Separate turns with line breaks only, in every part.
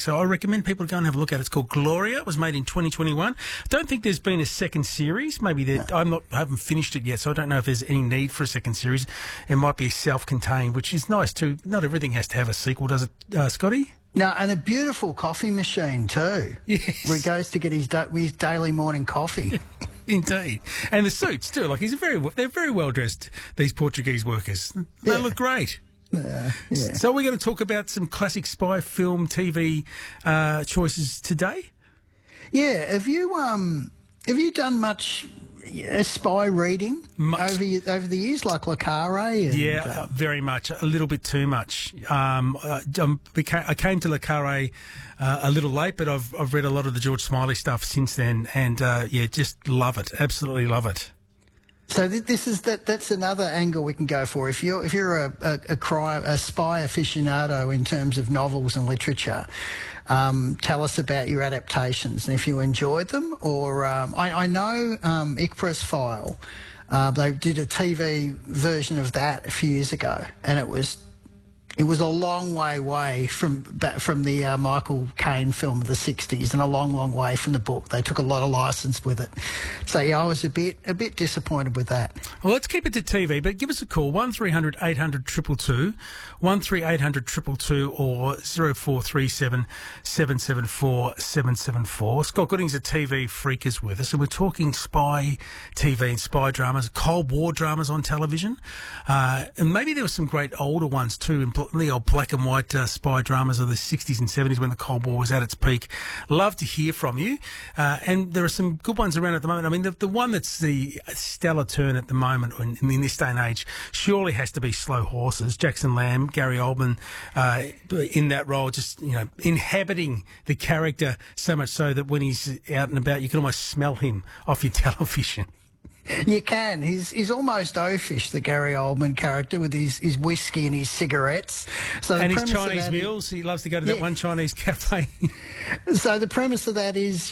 So I recommend people go and have a look at it. It's called Gloria. It was made in 2021. I don't think there's been a second series. Maybe I haven't finished it yet, so I don't know if there's any need for a second series. It might be self-contained, which is nice too. Not everything has to have a sequel, does it, Scotty?
No, and a beautiful coffee machine too.
Yes.
Where he goes to get his daily morning coffee.
Indeed. And the suits too. Like they're very well dressed, these Portuguese workers. They look great.
Yeah.
So we're going to talk about some classic spy film TV choices today.
Yeah. Have you done much spy reading over the years, like Le Carre?
Yeah, very much. A little bit too much. I came to Le Carre a little late, but I've read a lot of the George Smiley stuff since then, and just love it. Absolutely love it.
So that's another angle we can go for. If you're a spy aficionado in terms of novels and literature, tell us about your adaptations and if you enjoyed them. Or I know Icarus File. They did a TV version of that a few years ago, and it was a long way away from the Michael Caine film of the 60s, and a long way from the book. They took a lot of license with it. So yeah, I was a bit disappointed with that.
Well, let's keep it to TV, but give us a call, 1300 800 222, 1300 222 or 0437 774 774. Scott Gooding's a TV freak is with us, and we're talking spy TV and spy dramas, Cold War dramas on television. And maybe there were some great older ones too, the old black and white spy dramas of the 60s and 70s when the Cold War was at its peak. Love to hear from you. And there are some good ones around at the moment. I mean, the one that's the stellar turn at the moment in this day and age surely has to be Slow Horses. Jackson Lamb, Gary Oldman in that role, just, inhabiting the character so much so that when he's out and about, you can almost smell him off your television.
You can. He's almost oafish, the Gary Oldman character, with his whiskey and his cigarettes. So
and his Chinese meals. He loves to go to that one Chinese cafe.
So the premise of that is,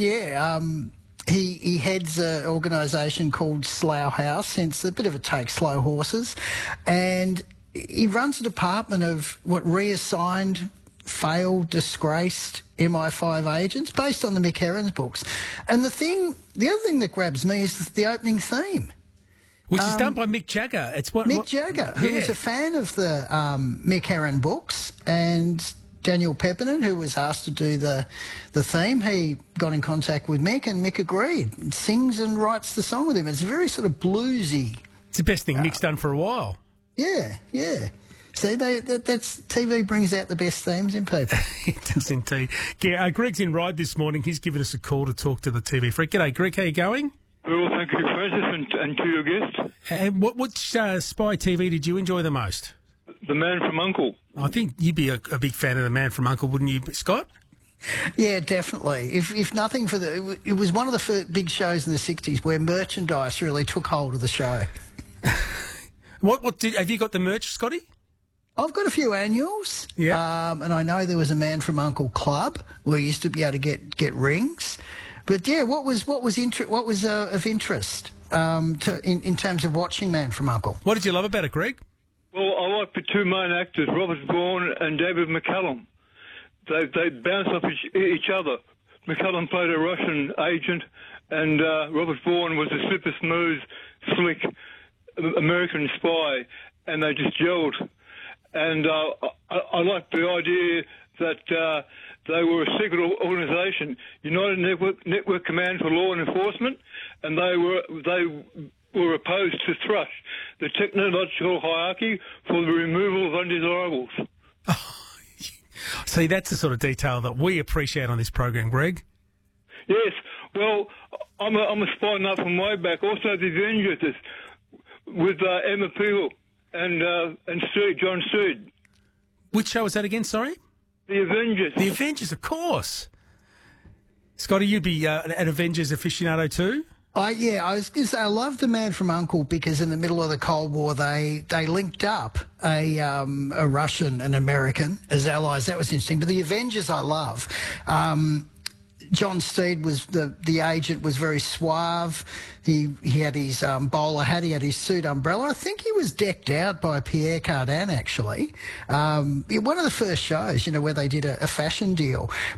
he heads an organisation called Slough House, hence a bit of a take, Slow Horses, and he runs a department of what reassigned, failed, disgraced MI5 agents based on the Mick Herron's books. And the other thing that grabs me is the opening theme.
Which is done by Mick Jagger.
Mick Jagger, who was a fan of the Mick Herron books, and Daniel Peppernon, who was asked to do the theme, he got in contact with Mick, and Mick agreed. Sings and writes the song with him. It's very sort of bluesy.
It's the best thing Mick's done for a while.
Yeah. See, that's TV brings out the best themes in people.
It does indeed. Yeah, Greg's in Ride this morning. He's given us a call to talk to the TV freak. G'day, Greg. How you going?
Well, thank you, Francis, and to your guest.
And which spy TV did you enjoy the most?
The Man from U.N.C.L.E.
I think you'd be a big fan of The Man from U.N.C.L.E., wouldn't you, Scott?
Yeah, definitely. If nothing for it was one of the first big shows in the 60s where merchandise really took hold of the show.
Have you got the merch, Scotty?
I've got a few annuals, and I know there was a Man from U.N.C.L.E. club where you used to be able to get rings. But yeah, what was of interest in terms of watching Man from U.N.C.L.E.?
What did you love about it, Greg?
Well, I like the two main actors, Robert Vaughn and David McCallum. They bounce off each other. McCallum played a Russian agent, and Robert Vaughn was a super smooth, slick American spy, and they just gelled. And I like the idea that they were a secret organisation, United Network Command for Law and Enforcement, and they were opposed to Thrush, the technological hierarchy for the removal of undesirables.
See, that's the sort of detail that we appreciate on this program, Greg.
Yes, well, I'm a spy nut from way back. Also, The Avengers with Emma Peel and John Stewart.
Which show was that again, sorry?
The Avengers.
The Avengers, of course. Scotty, you'd be an Avengers aficionado too?
I was going to say I love The Man from U.N.C.L.E. because in the middle of the Cold War they linked up a Russian and American as allies. That was interesting. But The Avengers I love. John Steed was the agent, was very suave. He had his bowler hat, he had his suit umbrella. I think he was decked out by Pierre Cardin, actually. One of the first shows, where they did a fashion deal.